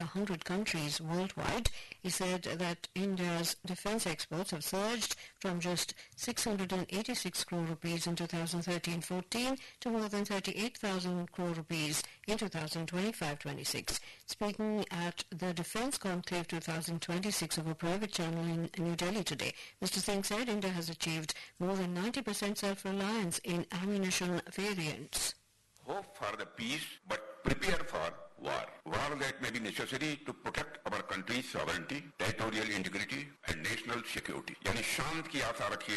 100 countries worldwide. He said that India's defence exports have surged from just 686 crore rupees in 2013-14 to more than 38,000 crore rupees in 2025-26. Speaking at the Defence Conclave 2026 of a private channel in New Delhi today, Mr. Singh said India has achieved more than 90% self-reliance in ammunition variants. Hope for the peace, but prepare for war. War that may be necessary to protect our country's sovereignty, territorial integrity and national security. यानी शांत की आशा रखिए